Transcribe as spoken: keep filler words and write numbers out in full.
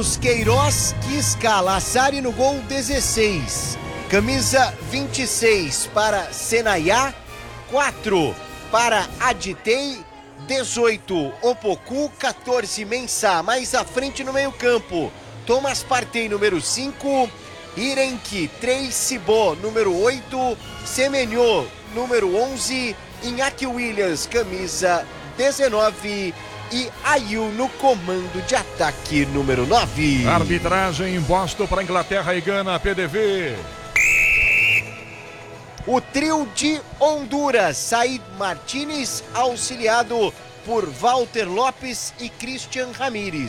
Queiroz que escala Assari no gol dezesseis. Camisa vinte e seis para Senayá, quatro para Aditei, dezoito Opoku, quatorze Mensah. Mais à frente no meio-campo, Thomas Partey, número cinco, Irenque, três, Cibó, número oito, Semenyo, número onze, Iñaki Williams, camisa dezenove, e Ayew no comando de ataque número nove. Arbitragem imposto para Inglaterra e Gana, P D V. O trio de Honduras, Said Martínez, auxiliado por Walter Lopes e Christian Ramírez.